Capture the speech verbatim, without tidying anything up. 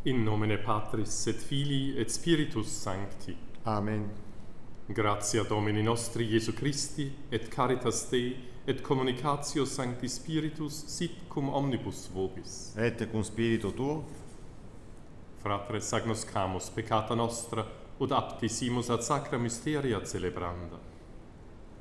In nomine Patris et Filii et Spiritus Sancti. Amen. Gratia Domini nostri Iesu Christi, et caritas Dei, et communicatio Sancti Spiritus, sit cum omnibus vobis. Et cum spiritu tuo, Fratres agnoscamus peccata nostra, ut aptisimus ad sacra mysteria celebranda.